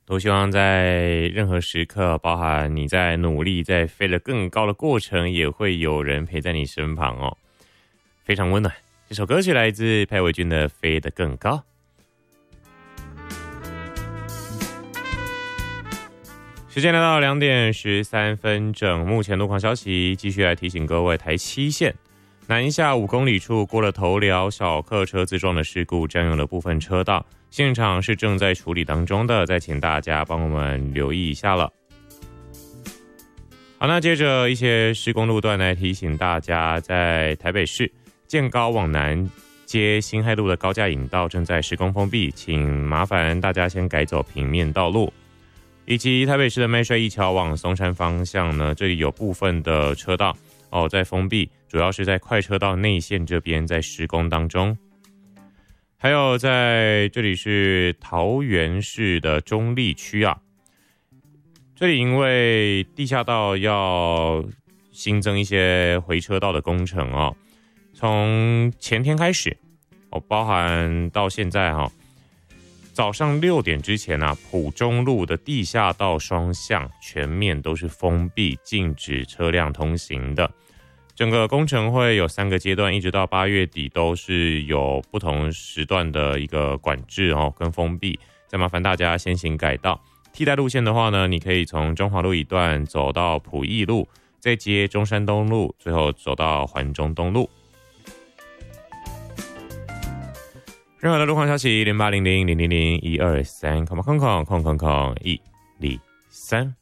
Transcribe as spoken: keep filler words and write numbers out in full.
都希望在任何时刻，包含你在努力在飞得更高的过程，也会有人陪在你身旁哦，非常温暖。这首歌曲来自裴伟俊的《飞得更高》。时间来到两点十三分整，目前路况消息继续来提醒各位，台七线南下五公里处过了头寮小客车自撞的事故，占用了部分车道，现场是正在处理当中的，再请大家帮我们留意一下了。好，那接着一些施工路段来提醒大家，在台北市建高往南接辛亥路的高架引道正在施工封闭，请麻烦大家先改走平面道路。以及台北市的麦帅一桥往松山方向呢，这里有部分的车道哦在封闭，主要是在快车道内线这边在施工当中。还有在这里是桃园市的中立区啊，这里因为地下道要新增一些回车道的工程哦，从前天开始哦，包含到现在哈、哦。早上六点之前啊，埔中路的地下道双向全面都是封闭，禁止车辆通行的。整个工程会有三个阶段，一直到八月底都是有不同时段的一个管制哦跟封闭。再麻烦大家先行改道，替代路线的话呢，你可以从中华路一段走到埔义路，再接中山东路，最后走到环中东路。任何的路况消息，零八零零零零零一二三，空空空空空空一零三。